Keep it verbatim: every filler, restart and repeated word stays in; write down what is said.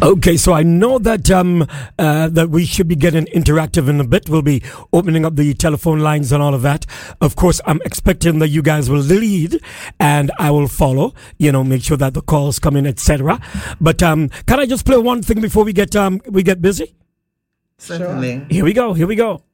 Okay, so I know that um, uh, that we should be getting interactive in a bit. We'll be opening up the telephone lines and all of that. Of course, I'm expecting that you guys will lead and I will follow. You know, make sure that the calls come in, et cetera. But um, can I just play one thing before we get um, we get busy? Certainly. Here we go. Here we go.